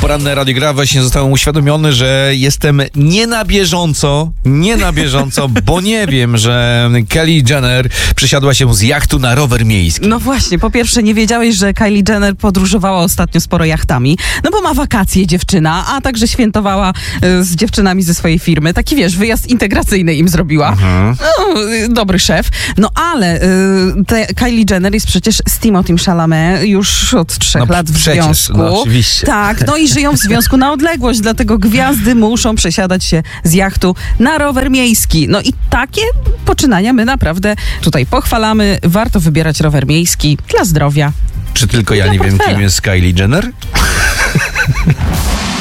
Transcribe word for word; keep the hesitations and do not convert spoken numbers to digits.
Poranne Radio Gra. Właśnie zostałem uświadomiony, że jestem nie na bieżąco, nie na bieżąco, bo nie wiem, że Kylie Jenner przesiadła się z jachtu na rower miejski. No właśnie, po pierwsze nie wiedziałeś, że Kylie Jenner podróżowała ostatnio sporo jachtami, no bo ma wakacje dziewczyna, a także świętowała y, z dziewczynami ze swojej firmy. Taki wiesz, wyjazd integracyjny im zrobiła. Mhm. No, y, dobry szef. No ale y, te Kylie Jenner jest przecież z Timothym Chalamet już od trzech no, lat w przecież, związku. No, oczywiście. Tak, no i żyją w związku na odległość, dlatego gwiazdy muszą przesiadać się z jachtu na rower miejski. No i takie poczynania my naprawdę tutaj pochwalamy. Warto wybierać rower miejski dla zdrowia. Czy tylko ja dla nie portfela. wiem, kim jest Kylie Jenner?